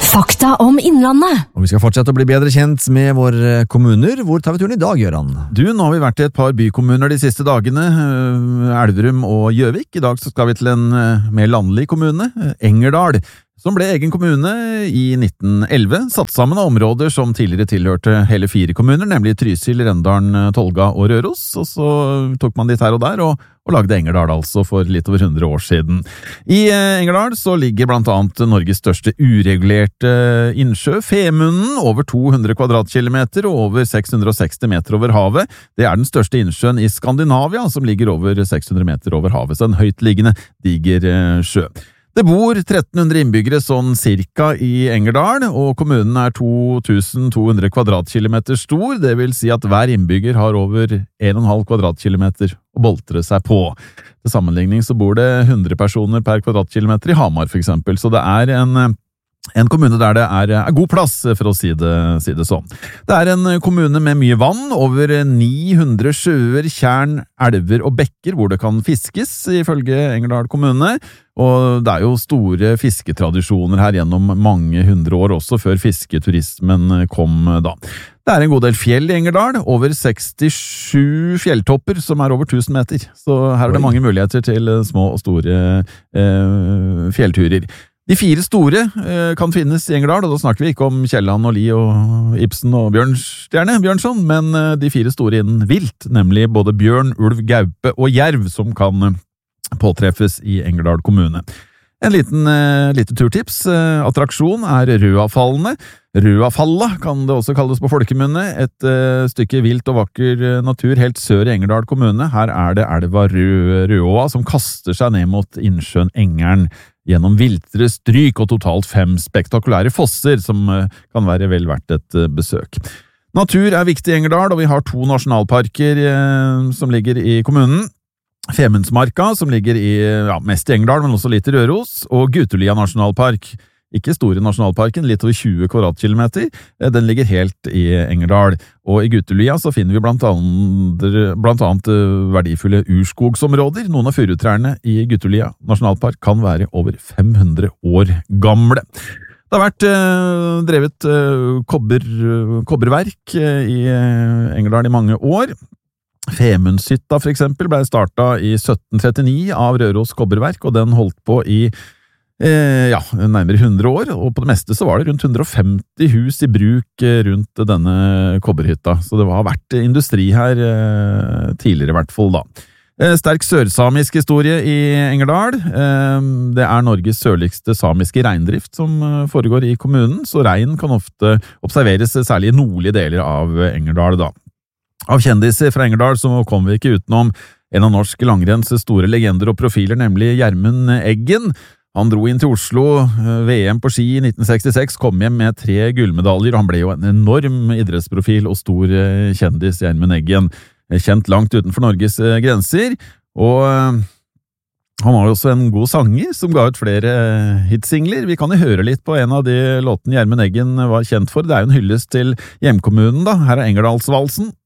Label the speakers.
Speaker 1: Fakta om Innlandet.
Speaker 2: Og vi skal fortsette å bli bedre kjent med våre kommuner. Hvor tar vi turen i dag, Gøran?
Speaker 3: Nå har vi vært i et par bykommuner de siste dagene, Elverum og Gjøvik. I dag så skal vi til en mer landlig kommune, Engerdal, som ble egen kommune i 1911, satt sammen av områder som tidligere tilhørte hele 4 kommuner, nemlig Trysil, Rendalen, Tolga og Røros, og så tok man dit her og der, og lagde Engerdal altså for litt over 100 år siden. I Engerdal så ligger blant annet Norges største uregulerte innsjø, Femunden, over 200 kvadratkilometer og over 660 meter over havet. Det er den største innsjøen i Skandinavia, som ligger over 600 meter over havet, så en høytliggende diger sjø. Det bor 1300 innbyggere sånn cirka i Engerdal, og kommunen er 2200 kvadratkilometer stor, det vil si at hver innbygger har over 1,5 kvadratkilometer å boltre seg på. Til sammenligning så bor det 100 personer per kvadratkilometer i Hamar for eksempel, så det er en kommune der det er god plass, for å si det sånn. Det er en kommune med mye vann, over 900 sjøer, tjern, elver og bekker hvor det kan fiskes, ifølge Engerdal kommune, og det er jo store fisketradisjoner her gjennom mange hundre år, også før fisketurismen kom da. Det er en god del fjell i Engerdal, over 67 fjelltopper som er over 1000 meter, så her er det mange muligheter til små og store fjellturer. De 4 store kan finnes i Engerdal, og da snakker vi ikke om Kielland og Lie og Ibsen og Bjørnson, men de 4 store innen vilt, nemlig både bjørn, ulv, gaupe og jerv, som kan påtreffes i Engerdal kommune. En lite turtips, attraksjon er Røafallene. Røafalla kan det også kalles på folkemunne, et stykke vilt og vakker natur helt sør i Engerdal kommune. Her er det elva Røåa som kaster seg ned mot innsjøen Engeren, gjennom viltre stryk og totalt 5 spektakulære fosser som kan være vel verdt et besøk. Natur er viktig i Engerdal, og vi har 2 nasjonalparker som ligger i kommunen. Femundsmarka, som ligger mest i Engerdal, men også litt i Røros, og Gutelia nasjonalpark. Ikke store nasjonalparken, litt over 20 kvadratkilometer. Den ligger helt i Engerdal, og i Gutelia så finner vi blant annet verdifulle urskogsområder. Noen av furutrærne i Gutelia nasjonalpark kan være over 500 år gamle. Det har vært drevet kobberverk i Engerdal i mange år. Femundshytta for eksempel ble startet i 1739 av Røros kobberverk, og den holdt på i nærmere 100 år, og på det meste så var det rundt 150 hus i bruk rundt denne kobberhytta, så det har vært industri her tidligere i hvert fall da. Sterk sørsamisk historie i Engerdal. Det er Norges sørligste samiske reindrift som foregår i kommunen, så rein kan ofte observeres særlig i nordlige deler av Engerdal da. Av kjendiser fra Engerdal så kommer vi ikke utenom en av norsk langrenns store legender og profiler, nemlig Gjermund Eggen. Han dro inn til Oslo, VM på ski i 1966, kom hjem med 3 gullmedaljer, og han ble jo en enorm idrettsprofil og stor kjendis, Gjermund Eggen, kjent langt utenfor Norges grenser, og han var jo også en god sanger som ga ut flere hitsingler. Vi kan jo høre litt på en av de låtene Gjermund Eggen var kjent for. Det er jo en hyllest til hjemkommunen da, her er Engerdalsvalsen.